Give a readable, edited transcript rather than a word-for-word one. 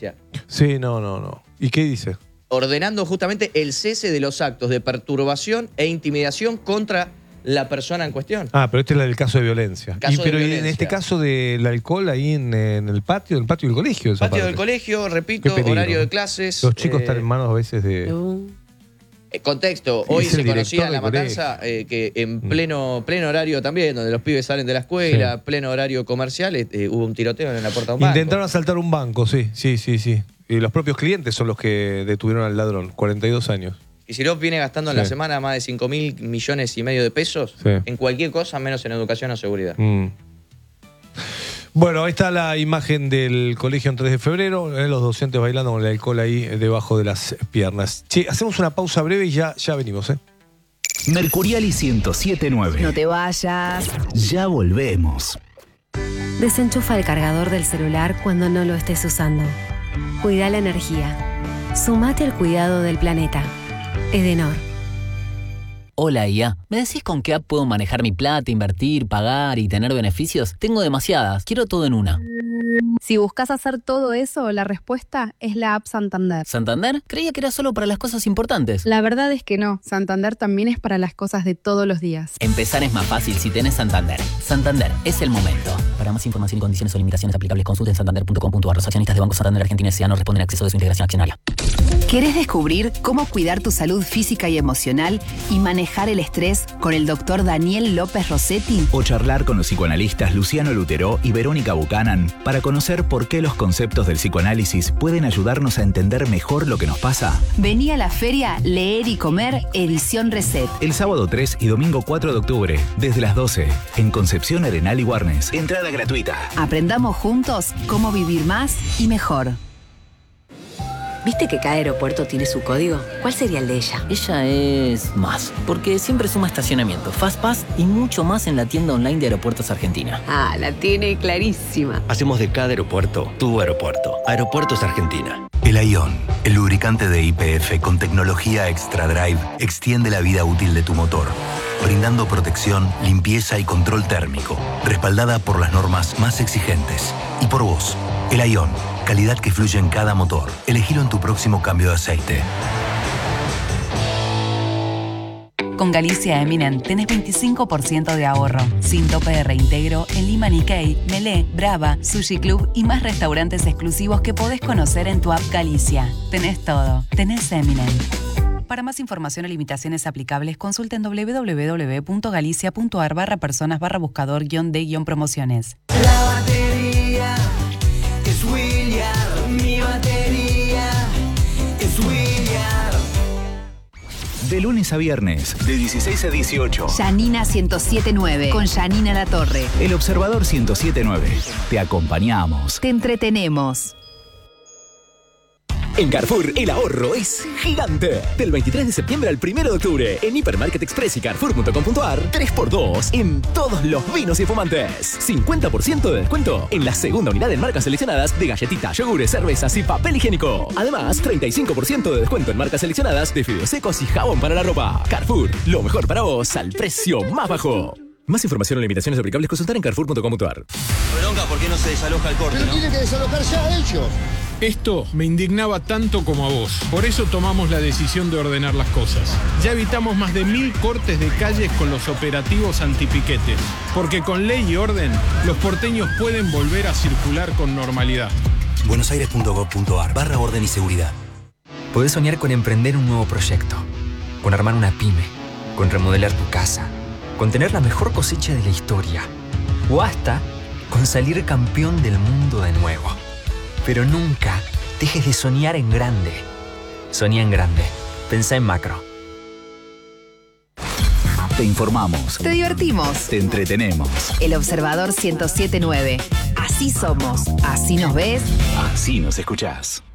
violencia. Sí, no. ¿Y qué dice? Ordenando justamente el cese de los actos de perturbación e intimidación contra la persona en cuestión. Pero este es el caso de violencia. Pero violencia. en este caso del alcohol ahí en el patio del colegio. Patio del colegio, repito, horario de clases. Los chicos están en manos a veces de... Contexto, hoy se conocía en La del Matanza que en pleno horario también, donde los pibes salen de la escuela, pleno horario comercial, hubo un tiroteo en la puerta de un banco. Intentaron asaltar un banco, sí. Y los propios clientes son los que detuvieron al ladrón, 42 años. Kicillof viene gastando en la semana más de 5.000 millones y medio de pesos en cualquier cosa, menos en educación o seguridad. Bueno, ahí está la imagen del colegio en 3 de febrero, los docentes bailando con el alcohol ahí debajo de las piernas. Che, hacemos una pausa breve y ya venimos, Mercuriali 107.9. No te vayas. Ya volvemos. Desenchufa el cargador del celular cuando no lo estés usando. Cuida la energía. Sumate al cuidado del planeta. Edenor. Hola, IA. ¿Me decís con qué app puedo manejar mi plata, invertir, pagar y tener beneficios? Tengo demasiadas. Quiero todo en una. Si buscas hacer todo eso, la respuesta es la app Santander. ¿Santander? Creía que era solo para las cosas importantes. La verdad es que no. Santander también es para las cosas de todos los días. Empezar es más fácil si tenés Santander. Santander, es el momento. Para más información y condiciones o limitaciones aplicables, consulten santander.com.ar. Los accionistas de Banco Santander Argentina S.A. no responden a acceso de su integración accionaria. ¿Querés descubrir cómo cuidar tu salud física y emocional y manejar el estrés con el doctor Daniel López Rossetti? O charlar con los psicoanalistas Luciano Lutero y Verónica Buchanan para conocer por qué los conceptos del psicoanálisis pueden ayudarnos a entender mejor lo que nos pasa. Vení a la feria Leer y Comer, edición Reset. El sábado 3 y domingo 4 de octubre, desde las 12, en Concepción, Arenal y Warnes. Entrada gratuita. Aprendamos juntos cómo vivir más y mejor. ¿Viste que cada aeropuerto tiene su código? ¿Cuál sería el de ella? Ella es más, porque siempre suma estacionamiento, Fastpass y mucho más en la tienda online de Aeropuertos Argentina. La tiene clarísima. Hacemos de cada aeropuerto tu aeropuerto. Aeropuertos Argentina. El Ion, el lubricante de YPF con tecnología Extra Drive, extiende la vida útil de tu motor, brindando protección, limpieza y control térmico, respaldada por las normas más exigentes. Y por vos, el Ion, calidad que fluye en cada motor. Elegilo en tu próximo cambio de aceite. Con Galicia Eminent tenés 25% de ahorro, sin tope de reintegro en Lima Nikkei, Melé, Brava, Sushi Club y más restaurantes exclusivos que podés conocer en tu app Galicia. Tenés todo, tenés Eminent. Para más información o limitaciones aplicables, consulten www.galicia.ar/personas/buscador-de-promociones. La batería es William, mi batería es William. De lunes a viernes, de 16 a 18. Janina 107.9, con Janina Latorre. El Observador 107.9. Te acompañamos. Te entretenemos. En Carrefour, el ahorro es gigante. Del 23 de septiembre al 1 de octubre, en Hipermarket Express y Carrefour.com.ar, 3x2 en todos los vinos y espumantes. 50% de descuento en la segunda unidad en marcas seleccionadas de galletitas, yogures, cervezas y papel higiénico. Además, 35% de descuento en marcas seleccionadas de fideos secos y jabón para la ropa. Carrefour, lo mejor para vos al precio más bajo. Más información o limitaciones aplicables, consultar en Carrefour.com.ar. Bronca, ¿por qué no se desaloja el corte? Pero tiene que desalojar ya ellos. Esto me indignaba tanto como a vos. Por eso tomamos la decisión de ordenar las cosas. Ya evitamos más de 1000 cortes de calles con los operativos antipiquetes. Porque con ley y orden, los porteños pueden volver a circular con normalidad. buenosaires.gov.ar/orden y seguridad. Podés soñar con emprender un nuevo proyecto, con armar una pyme, con remodelar tu casa, con tener la mejor cosecha de la historia, o hasta con salir campeón del mundo de nuevo. Pero nunca dejes de soñar en grande. Soñá en grande. Pensá en macro. Te informamos. Te divertimos. Te entretenemos. El Observador 107.9. Así somos. Así nos ves. Así nos escuchás.